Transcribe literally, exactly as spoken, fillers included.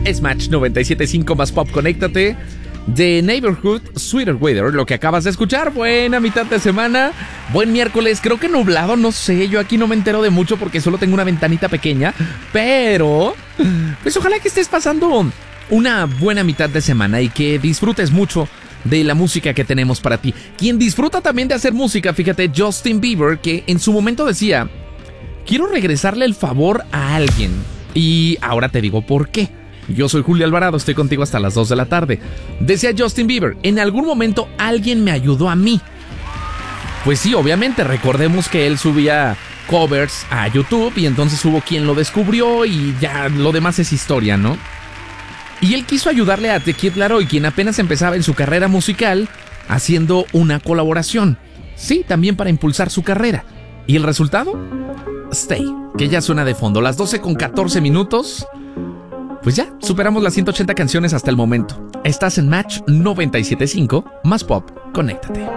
Es Match noventa y siete punto cinco más pop, conéctate. The Neighborhood, Sweeter Weather, lo que acabas de escuchar. Buena mitad de semana, buen miércoles, creo que nublado, no sé, yo aquí no me entero de mucho porque solo tengo una ventanita pequeña, pero pues ojalá que estés pasando una buena mitad de semana y que disfrutes mucho de la música que tenemos para ti. Quien disfruta también de hacer música, fíjate, Justin Bieber, que en su momento decía: quiero regresarle el favor a alguien. Y ahora te digo por qué. Yo soy Julio Alvarado, estoy contigo hasta las dos de la tarde. Decía Justin Bieber: en algún momento alguien me ayudó a mí. Pues sí, obviamente, recordemos que él subía covers a YouTube y entonces hubo quien lo descubrió y ya lo demás es historia, ¿no? Y él quiso ayudarle a The Kid Laroi, quien apenas empezaba en su carrera musical, haciendo una colaboración. Sí, también para impulsar su carrera. ¿Y el resultado? Stay, que ya suena de fondo. Las doce con catorce minutos. Pues ya, superamos las ciento ochenta canciones hasta el momento. Estás en Match noventa y siete punto cinco, más pop, conéctate.